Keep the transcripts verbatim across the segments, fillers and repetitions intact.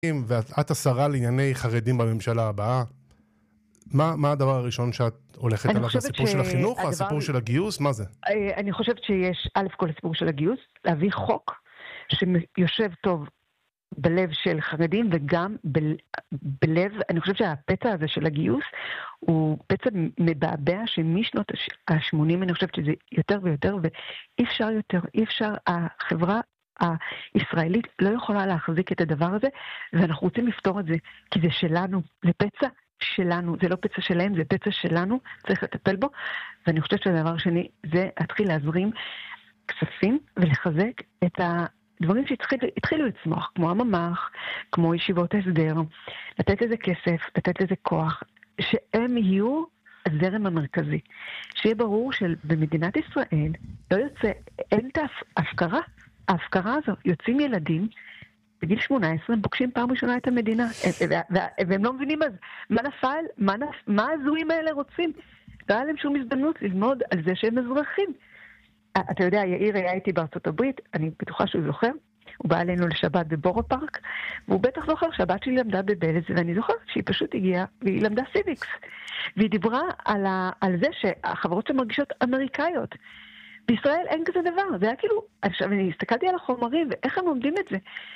ואת השרה לענייני חרדים בממשלה הבאה. מה, מה הדבר הראשון שאת הולכת עליו? הסיפור של החינוך או הסיפור של הגיוס? מה זה? אני חושבת שיש, א' כל הסיפור של הגיוס, להביא חוק שיושב טוב בלב של חרדים, וגם ב- בלב, אני חושבת שהפצע הזה של הגיוס, הוא פצע מבעבע שמשנות ה-שמונים, אני חושבת שזה יותר ויותר, ואי אפשר יותר, אי אפשר, החברה הישראלית לא יכולה להחזיק את הדבר הזה, ואנחנו רוצים לפתור את זה, כי זה שלנו, זה פצע שלנו, זה לא פצע שלהם, זה פצע שלנו, צריך לטפל בו, ואני חושבת שהדבר השני, זה להתחיל להזרים כספים, ולחזק את ה... דברים שהתחילו לצמוח, כמו הממ"ח, כמו ישיבות הסדר, לתת לזה כסף, לתת לזה כוח, שהם יהיו הזרם המרכזי. שיהיה ברור שבמדינת ישראל לא יוצא, אין את ההפקרה, ההפקרה הזו, יוצאים ילדים, בגיל שמונה עשרה הם פוגשים פעם ראשונה את המדינה, והם לא מבינים אז מה נפל, מה, נפ, מה הזויים האלה רוצים. לא היה להם שום הזדמנות ללמוד על זה שהם אזרחים. אתה יודע, יאיר היה איתי בארצות הברית, אני בטוחה שהוא זוכר, הוא בא אלינו לשבת בבורו פארק, והוא בטח זוכר שהבת שלי למדה בבלז, ואני זוכרת שהיא פשוט הגיעה, והיא למדה סיביקס, והיא דיברה על, ה, על זה שהחברות שמרגישות אמריקאיות. בישראל אין כזה דבר, זה היה כאילו, עכשיו אני הסתכלתי על החומרים, ואיך הם לומדים את זה.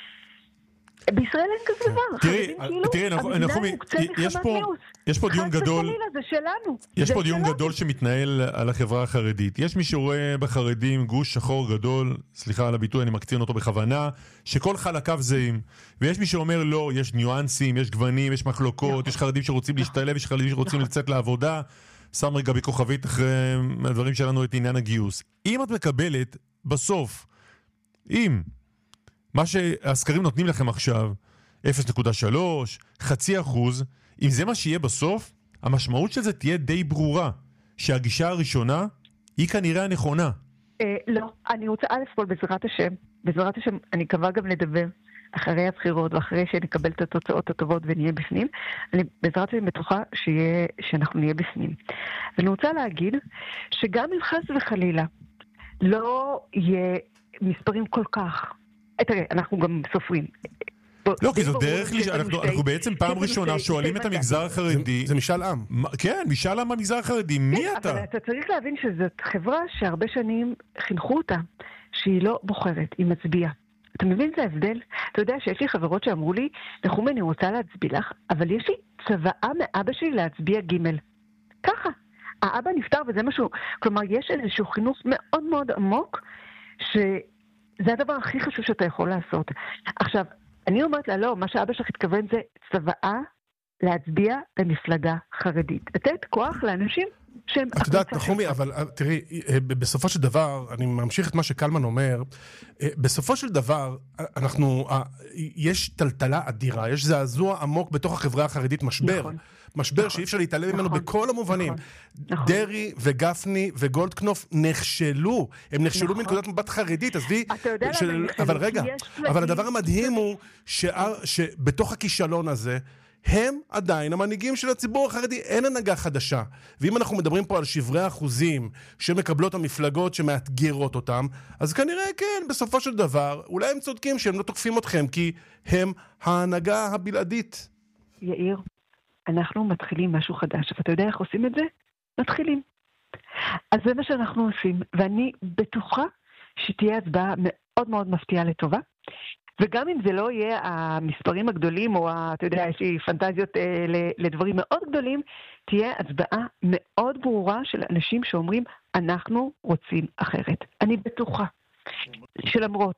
בישראל אין כזה דבר. תראי, תראי, נחומי, יש פה דיון גדול, יש פה דיון גדול שמתנהל על החברה החרדית. יש מי שרואה בחרדים גוש שחור גדול, סליחה על הביטוי, אני מקצין אותו בכוונה, שכל חלקיו זהים. ויש מי שאומר לא, יש ניואנסים, יש גוונים, יש מחלוקות, יש חרדים שרוצים להשתלב, יש חרדים שרוצים לצאת לעבודה. שם רגע בכוכבית אחרי הדברים שלנו את עניין הגיוס. אם את מקבלת בסוף, אם מה שהסקרים נותנים לכם עכשיו, אפס נקודה שלוש, חצי אחוז, אם זה מה שיהיה בסוף, המשמעות של זה תהיה די ברורה, שהגישה הראשונה היא כנראה הנכונה. אה, לא, אני רוצה א' כל בעזרת השם, בעזרת השם אני מקווה גם לדבר אחרי הבחירות ואחרי שנקבל את התוצאות הטובות ונהיה בפנים, אני בעזרת השם בטוחה שיהיה, שאנחנו נהיה בפנים. ואני רוצה להגיד שגם אם חס וחלילה לא יהיה מספרים כל כך, תראה, אנחנו גם סופרים. לא, כי זו דרך, אנחנו בעצם פעם ראשונה שואלים את המגזר החרדי. זה משאל עם. כן, משאל עם במגזר החרדי. מי אתה? אבל אתה צריך להבין שזאת חברה שהרבה שנים חינכו אותה, שהיא לא בוחרת, היא מצביעה. אתה מבין את ההבדל? אתה יודע שיש לי חברות שאמרו לי, נחום, אני רוצה להצביע לך, אבל יש לי צוואה מאבא שלי להצביע ג' ככה. האבא נפטר וזה משהו, כלומר, יש איזשהו חינוך מאוד מאוד עמוק, שזה הדבר הכי חשוב שאתה יכול לעשות. עכשיו, אני אומרת לה, לא, מה שאבא שלך התכוון זה צוואה להצביע למפלגה חרדית. לתת כוח לאנשים שהם... את יודעת, נחומי, אבל תראי, בסופו של דבר, אני ממשיך את מה שקלמן אומר, בסופו של דבר, אנחנו, יש טלטלה אדירה, יש זעזוע עמוק בתוך החברה החרדית, משבר. נכון. משבר נכון, שאי אפשר להתעלם ממנו נכון, בכל המובנים. נכון, דרי וגפני וגולדקנופ נכשלו. הם נכשלו נכון. מנקודת מבט חרדית. אז די, של... אבל רגע, אבל הדבר המדהים הוא ש... שבתוך הכישלון הזה, הם עדיין המנהיגים של הציבור החרדי. אין הנהגה חדשה. ואם אנחנו מדברים פה על שברי האחוזים שמקבלות המפלגות שמאתגרות אותם, אז כנראה כן, בסופו של דבר, אולי הם צודקים שהם לא תוקפים אתכם, כי הם ההנהגה הבלעדית. יאיר, אנחנו מתחילים משהו חדש, ואתה יודע איך עושים את זה? מתחילים. אז זה מה שאנחנו עושים, ואני בטוחה שתהיה הצבעה מאוד מאוד מפתיעה לטובה, וגם אם זה לא יהיה המספרים הגדולים, או אתה יודע, יש לי פנטזיות אה, לדברים מאוד גדולים, תהיה הצבעה מאוד ברורה של אנשים שאומרים, אנחנו רוצים אחרת. אני בטוחה שלמרות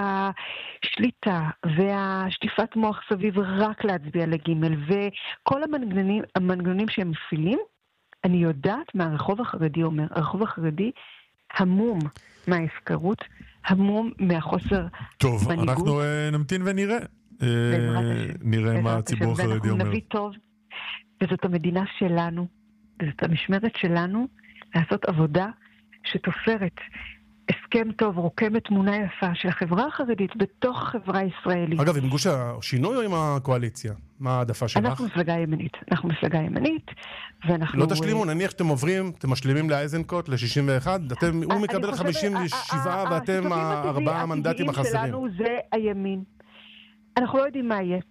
השליטה והשטיפת מוח סביב רק להצביע לגימל, וכל המנגנונים, המנגנונים שהם מפעילים, אני יודעת מה הרחוב החרדי אומר. הרחוב החרדי המום מההפקרות, המום מהחוסר טוב, מנהיגות. אנחנו uh, נמתין ונראה. Uh, נראה מה הציבור החרדי אומר. נביא טוב, וזאת המדינה שלנו, וזאת המשמרת שלנו, לעשות עבודה שתופרת הסכם טוב, רוקמת תמונה יפה של החברה החרדית בתוך החברה הישראלית. אגב, עם גוש השינוי או עם הקואליציה? מה העדפה שלך? אנחנו מפלגה ימנית. אנחנו מפלגה ימנית, ואנחנו... לא תשלימו, נניח שאתם עוברים, אתם משלימים לאייזנקוט ל-שישים ואחת, הוא מקבל חמישים ושבע ואתם ארבעה המנדטים החסרים. הטבעיים שלנו זה הימין. אנחנו לא יודעים מה יהיה.